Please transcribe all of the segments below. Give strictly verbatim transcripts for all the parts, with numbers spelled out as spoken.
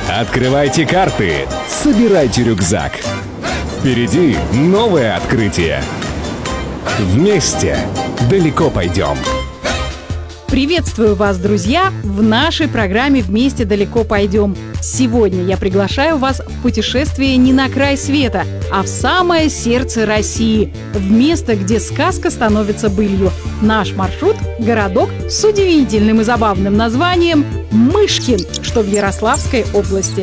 Открывайте карты, собирайте рюкзак. Впереди новое открытие. Вместе далеко пойдем. Приветствую вас, друзья, в нашей программе «Вместе далеко пойдем». Сегодня я приглашаю вас в путешествие не на край света, а в самое сердце России, в место, где сказка становится былью. Наш маршрут – городок с удивительным и забавным названием Мышкин, что в Ярославской области.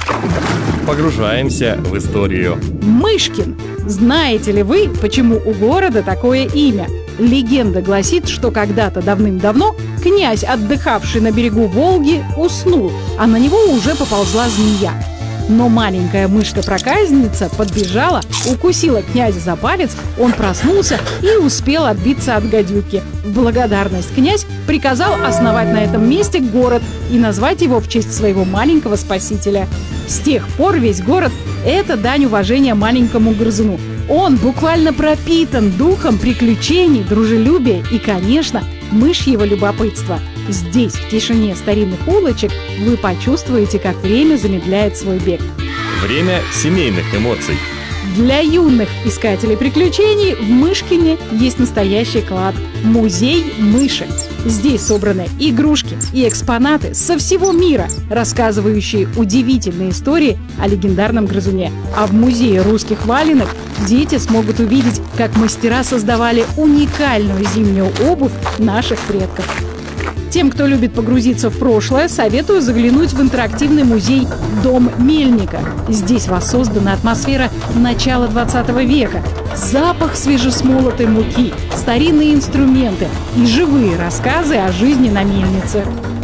Погружаемся в историю. Мышкин. Знаете ли вы, почему у города такое имя? Легенда гласит, что когда-то давным-давно князь, отдыхавший на берегу Волги, уснул, а на него уже поползла змея. Но маленькая мышка-проказница подбежала, укусила князя за палец, он проснулся и успел отбиться от гадюки. В благодарность князь приказал основать на этом месте город и назвать его в честь своего маленького спасителя. С тех пор весь город – это дань уважения маленькому грызуну. Он буквально пропитан духом приключений, дружелюбия и, конечно, мышьего любопытства. Здесь, в тишине старинных улочек, вы почувствуете, как время замедляет свой бег. Время семейных эмоций. Для юных искателей приключений в Мышкине есть настоящий клад – музей мыши. Здесь собраны игрушки и экспонаты со всего мира, рассказывающие удивительные истории о легендарном грызуне. А в музее русских валенок дети смогут увидеть, как мастера создавали уникальную зимнюю обувь наших предков. Тем, кто любит погрузиться в прошлое, советую заглянуть в интерактивный музей «Дом Мельника». Здесь воссоздана атмосфера начала двадцатого века. Запах свежесмолотой муки, старинные инструменты и живые рассказы о жизни на мельнице.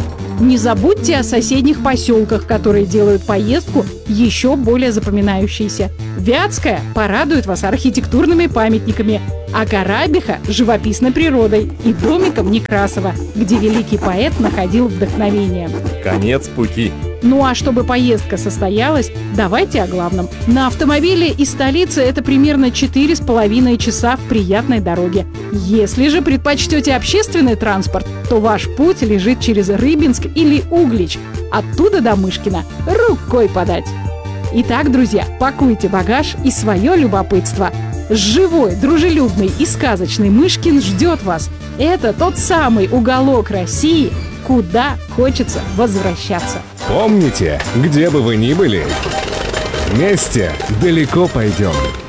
Не забудьте о соседних поселках, которые делают поездку еще более запоминающейся. Вятская порадует вас архитектурными памятниками, а Карабиха – живописной природой и домиком Некрасова, где великий поэт находил вдохновение. Конец пути. Ну а чтобы поездка состоялась, давайте о главном. На автомобиле из столицы это примерно четыре с половиной часа в приятной дороге. Если же предпочтете общественный транспорт, то ваш путь лежит через Рыбинск или Углич. Оттуда до Мышкина рукой подать. Итак, друзья, пакуйте багаж и свое любопытство. Живой, дружелюбный и сказочный Мышкин ждет вас. Это тот самый уголок России, куда хочется возвращаться. Помните, где бы вы ни были, вместе далеко пойдем.